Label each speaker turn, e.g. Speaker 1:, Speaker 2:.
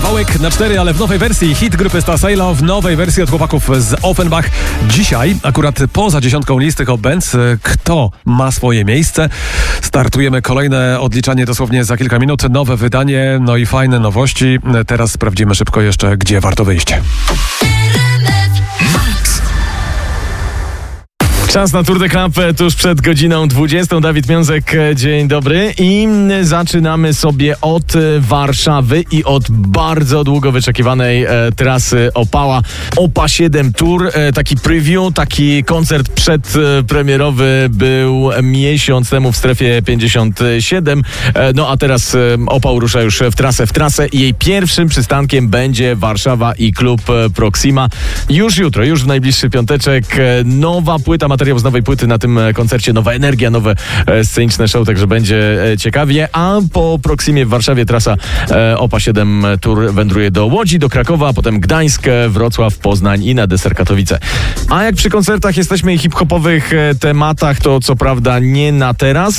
Speaker 1: Kawałek na 4, ale w nowej wersji. Hit grupy Stasejlo w nowej wersji od chłopaków z Offenbach. Dzisiaj, akurat poza 10 listy Hot Bands, kto ma swoje miejsce? Startujemy kolejne odliczanie dosłownie za kilka minut. Nowe wydanie, no i fajne nowości. Teraz sprawdzimy szybko jeszcze, gdzie warto wyjść.
Speaker 2: Czas na Tour de Club tuż przed godziną 20. Dawid Miązek, dzień dobry. I zaczynamy sobie od Warszawy i od bardzo długo wyczekiwanej trasy Opała. OPA 7 Tour, taki preview, taki koncert przedpremierowy był miesiąc temu w strefie 57. No a teraz Opał rusza już w trasę i jej pierwszym przystankiem będzie Warszawa i klub Proxima. Już jutro, już w najbliższy piąteczek nowa płyta, materiał z nowej płyty na tym koncercie, nowa energia, nowe sceniczne show, także będzie ciekawie, a po Proximie w Warszawie trasa OPA 7 Tour wędruje do Łodzi, do Krakowa, a potem Gdańsk, Wrocław, Poznań i na deser Katowice. A jak przy koncertach jesteśmy i hip-hopowych tematach, to co prawda nie na teraz,